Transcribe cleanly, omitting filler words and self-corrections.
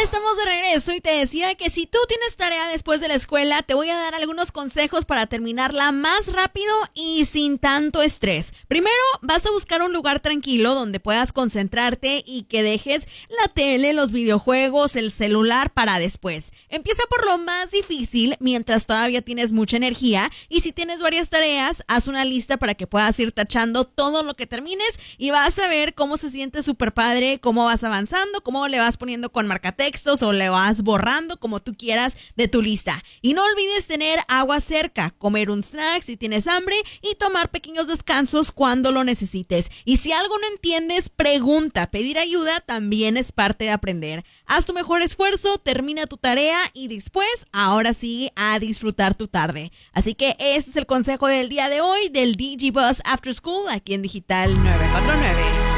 estamos de regreso y te decía que si tú tienes tarea después de la escuela, te voy a dar algunos consejos para terminarla más rápido y sin tanto estrés. Primero, vas a buscar un lugar tranquilo donde puedas concentrarte y que dejes la tele, los videojuegos, el celular para después. Empieza por lo más difícil mientras todavía tienes mucha energía, y si tienes varias tareas, haz una lista para que puedas ir tachando todo lo que termines y vas a ver cómo se siente súper padre, cómo vas avanzando, cómo le vas poniendo con marcatextos o le vas borrando como tú quieras de tu lista. Y no olvides tener agua cerca, comer un snack si tienes hambre y tomar pequeños descansos cuando lo necesites. Y si algo no entiendes, pregunta. Pedir ayuda también es parte de aprender. Haz tu mejor esfuerzo, termina tu tarea y después, ahora sí, a disfrutar tu tarde. Así que ese es el consejo del día de hoy del DG Buzz After School aquí en Digital 949.